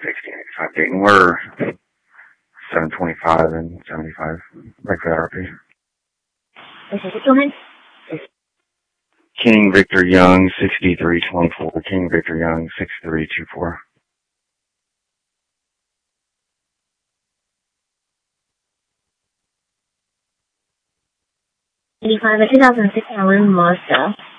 1685 Dayton. We're 725 and 75. Right for the RP. Okay, what's your name? King Victor Young, 6324. King Victor Young, 6324. 85, a 2006 Maroon Mazda.